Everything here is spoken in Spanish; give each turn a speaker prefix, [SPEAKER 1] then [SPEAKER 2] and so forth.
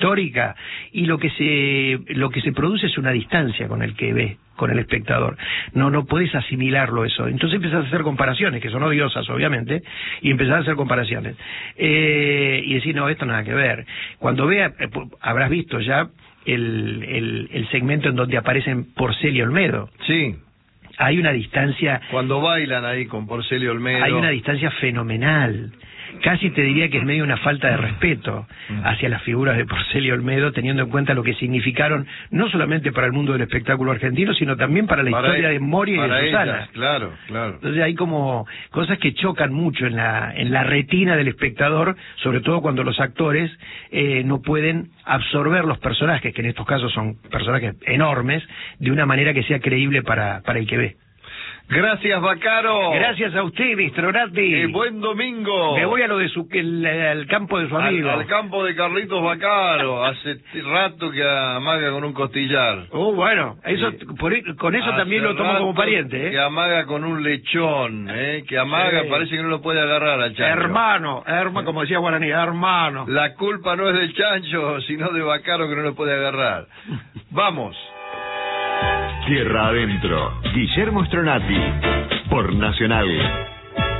[SPEAKER 1] histórica, y lo que se produce es una distancia con el que ve, con el espectador. No podés asimilarlo eso. Entonces empezás a hacer comparaciones, que son odiosas, obviamente, y empezás a hacer comparaciones. Y decir, no, esto nada que ver. Cuando habrás visto ya el segmento en donde aparecen Porcel y Olmedo.
[SPEAKER 2] Sí.
[SPEAKER 1] Hay una distancia...
[SPEAKER 2] Cuando bailan ahí con Porcel y Olmedo...
[SPEAKER 1] Hay una distancia fenomenal. Casi te diría que es medio una falta de respeto hacia las figuras de Porcel y Olmedo, teniendo en cuenta lo que significaron, no solamente para el mundo del espectáculo argentino, sino también para la historia de Moria y de Susana.
[SPEAKER 2] Ellas, claro.
[SPEAKER 1] Entonces hay como cosas que chocan mucho en la retina del espectador, sobre todo cuando los actores no pueden absorber los personajes, que en estos casos son personajes enormes, de una manera que sea creíble para el que ve.
[SPEAKER 2] Gracias, Baccaro.
[SPEAKER 1] Gracias a usted, Mistronati.
[SPEAKER 2] Buen domingo.
[SPEAKER 1] Me voy a lo de al campo de su amigo.
[SPEAKER 2] Al campo de Carlitos Baccaro. Hace rato que amaga con un costillar.
[SPEAKER 1] Bueno, eso con eso también lo tomo como pariente,
[SPEAKER 2] que amaga con un lechón, que amaga, parece que no lo puede agarrar al chancho.
[SPEAKER 1] Hermano, como decía Guaraní, hermano.
[SPEAKER 2] La culpa no es del chancho, sino de Baccaro, que no lo puede agarrar. Vamos.
[SPEAKER 3] Tierra Adentro, Guillermo Stronati, por Nacional.